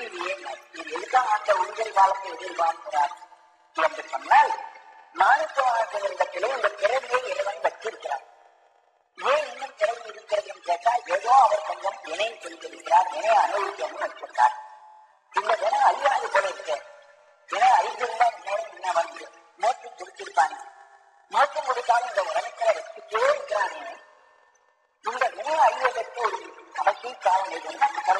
புரியலையே, இது எதுக்காக அந்த உயிர் காலத்தை எதிர்பார்க்கிறார் என்று சொன்னால், மாணிக்கவாசகரிடத்திலே இந்த பிறவியை இறைவன் வச்சிருக்கிறார். ஏன் இன்னும் பிறவி இருக்கிறதுன்னு கேட்டா, ஏதோ அவர் கொஞ்சம் வினை செஞ்சிருக்கிறார், வினை அனுபவிக்கணும்னு வச்சிருக்கார். இந்த வினை அழியாது போல இருக்கேன், வினை அழிஞ்சிருந்தா நேரம் என்ன வந்து மூச்சு குடிச்சிருப்பாங்க. மூச்சு முடிக்காம இந்த உலகத்துல வச்சுட்டே இருக்கிறாங்க. இந்த வினை அழிவதற்கு ஒரு கடைசி காலம் எதுன்னா